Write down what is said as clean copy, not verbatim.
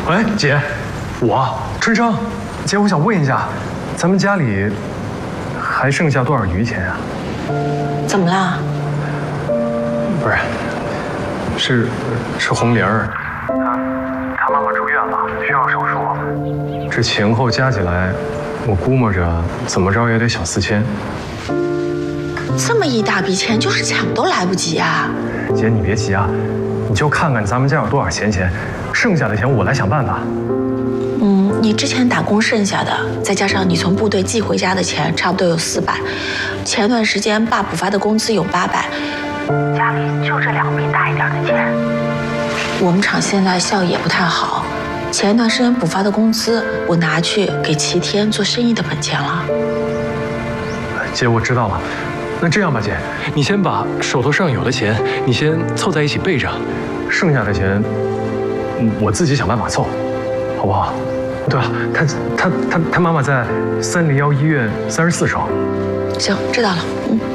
喂，姐，我春生，姐，我想问一下，咱们家里还剩下多少余钱啊？ 怎么了？ 不是，是红玲儿，她妈妈住院了，需要手术。这前后加起来，我估摸着怎么着也得小4000。 这么一大笔钱，就是抢都来不及啊！ 姐，你别急啊，你就看看咱们家有多少闲钱，剩下的钱我来想办法。 你之前打工剩下的，再加上你从部队寄回家的钱，差不多有400。前段时间爸补发的工资有800，家里就这2笔大一点的钱。我们厂现在效益也不太好，前段时间补发的工资，我拿去给齐天做生意的本钱了。 姐，我知道了。那这样吧，姐，你先把手头上有的钱，你先凑在一起备着，剩下的钱，我自己想办法凑，好不好？对了，他妈妈在301医院34床。 行，知道了。